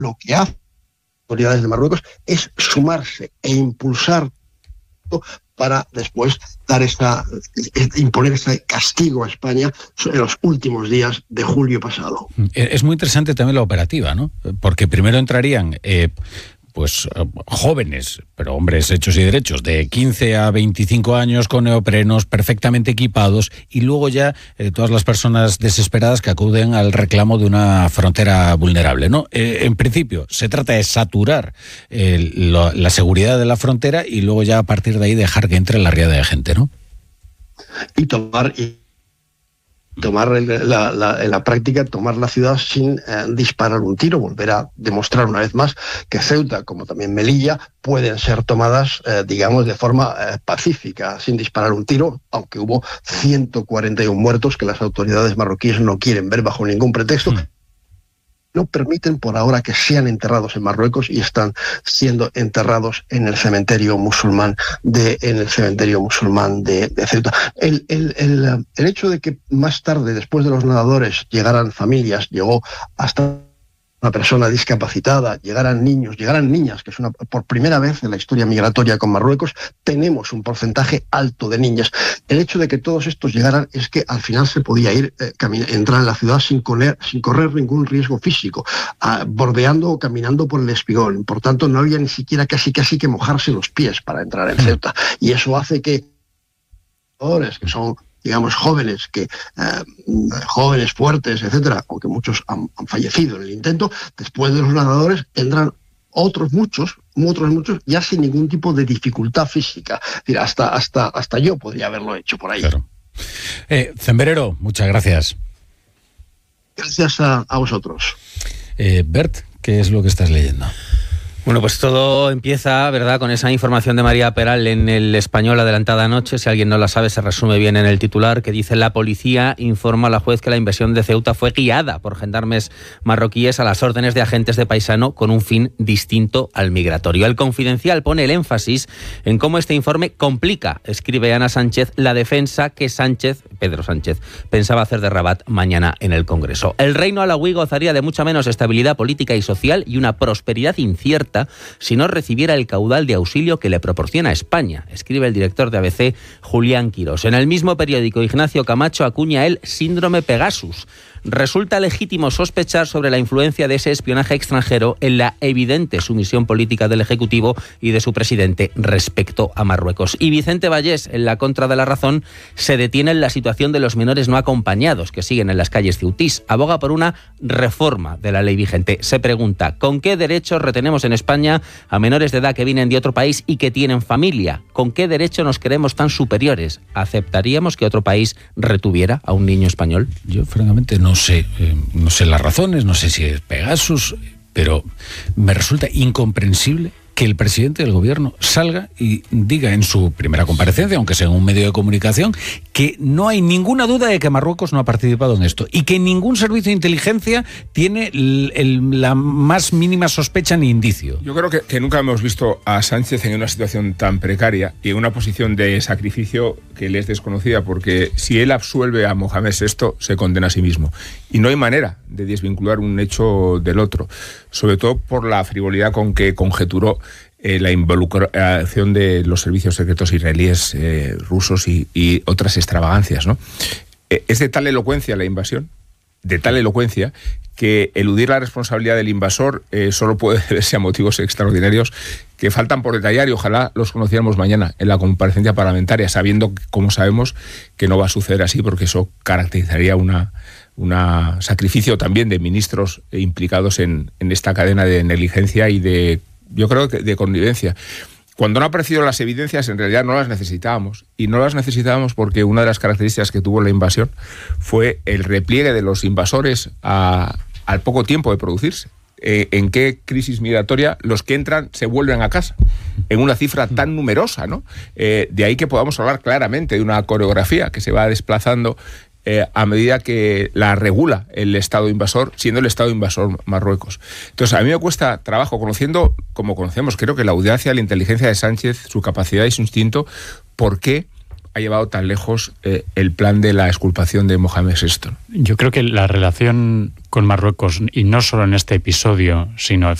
lo que hacen las autoridades de Marruecos es sumarse e impulsar para después imponer ese castigo a España en los últimos días de julio pasado. Es muy interesante también la operativa, ¿no? Porque primero entrarían pues jóvenes, pero hombres hechos y derechos, de 15 a 25 años con neoprenos perfectamente equipados, y luego ya todas las personas desesperadas que acuden al reclamo de una frontera vulnerable, ¿no? En principio, se trata de saturar la seguridad de la frontera y luego ya a partir de ahí dejar que entre la riada de gente, ¿no? Y tomar en la práctica, tomar la ciudad sin disparar un tiro, volver a demostrar una vez más que Ceuta, como también Melilla, pueden ser tomadas, digamos, de forma pacífica, sin disparar un tiro, aunque hubo 141 muertos que las autoridades marroquíes no quieren ver bajo ningún pretexto. No permiten por ahora que sean enterrados en Marruecos y están siendo enterrados en el cementerio musulmán de Ceuta. El hecho de que más tarde, después de los nadadores, llegaran familias, llegó hasta una persona discapacitada, llegaran niños, llegaran niñas, que es por primera vez en la historia migratoria con Marruecos, tenemos un porcentaje alto de niñas. El hecho de que todos estos llegaran es que al final se podía entrar en la ciudad sin correr ningún riesgo físico, bordeando o caminando por el espigón. Por tanto, no había ni siquiera casi que mojarse los pies para entrar en Ceuta. Y eso hace que son, digamos, jóvenes fuertes, etcétera, aunque muchos han fallecido en el intento, después de los nadadores entran otros muchos, ya sin ningún tipo de dificultad física. Es decir, hasta yo podría haberlo hecho por ahí. Claro. Zemberero, muchas gracias. Gracias a vosotros. Bert, ¿qué es lo que estás leyendo? Bueno, pues todo empieza, ¿verdad?, con esa información de María Peral en El Español adelantada anoche. Si alguien no la sabe, se resume bien en el titular, que dice: la policía informa a la juez que la invasión de Ceuta fue guiada por gendarmes marroquíes a las órdenes de agentes de Paisano con un fin distinto al migratorio. El Confidencial pone el énfasis en cómo este informe complica, escribe Ana Sánchez, la defensa que Pedro Sánchez, pensaba hacer de Rabat mañana en el Congreso. El reino alauí gozaría de mucha menos estabilidad política y social y una prosperidad incierta si no recibiera el caudal de auxilio que le proporciona España, escribe el director de ABC, Julián Quirós. En el mismo periódico, Ignacio Camacho acuña el síndrome Pegasus. Resulta legítimo sospechar sobre la influencia de ese espionaje extranjero en la evidente sumisión política del Ejecutivo y de su presidente respecto a Marruecos. Y Vicente Vallés, en La Contra de la Razón, se detiene en la situación de los menores no acompañados que siguen en las calles ceutís. Aboga por una reforma de la ley vigente. Se pregunta: ¿con qué derechos retenemos en España a menores de edad que vienen de otro país y que tienen familia? ¿Con qué derecho nos creemos tan superiores? ¿Aceptaríamos que otro país retuviera a un niño español? Yo, francamente, no sé las razones, no sé si es Pegasus, pero me resulta incomprensible que el presidente del gobierno salga y diga en su primera comparecencia, aunque sea en un medio de comunicación, que no hay ninguna duda de que Marruecos no ha participado en esto y que ningún servicio de inteligencia tiene la más mínima sospecha ni indicio. Yo creo que nunca hemos visto a Sánchez en una situación tan precaria y en una posición de sacrificio que le es desconocida, porque si él absuelve a Mohamed VI, se condena a sí mismo. Y no hay manera de desvincular un hecho del otro, sobre todo por la frivolidad con que conjeturó la involucración de los servicios secretos israelíes, rusos y otras extravagancias, ¿no? Es de tal elocuencia la invasión, de tal elocuencia, que eludir la responsabilidad del invasor solo puede deberse a motivos extraordinarios que faltan por detallar y ojalá los conociéramos mañana en la comparecencia parlamentaria, sabiendo, como sabemos, que no va a suceder así, porque eso caracterizaría un sacrificio también de ministros implicados en esta cadena de negligencia y yo creo que de connivencia. Cuando no han aparecido las evidencias, en realidad no las necesitábamos. Y no las necesitábamos porque una de las características que tuvo la invasión fue el repliegue de los invasores al poco tiempo de producirse. ¿En qué crisis migratoria los que entran se vuelven a casa? En una cifra tan numerosa, ¿no? De ahí que podamos hablar claramente de una coreografía que se va desplazando a medida que la regula el Estado invasor, siendo el Estado invasor Marruecos. Entonces, a mí me cuesta trabajo, conociendo, como conocemos, creo que la audacia, la inteligencia de Sánchez, su capacidad y su instinto, ¿por qué ha llevado tan lejos el plan de la exculpación de Mohamed VI. Yo creo que la relación con Marruecos, y no solo en este episodio, sino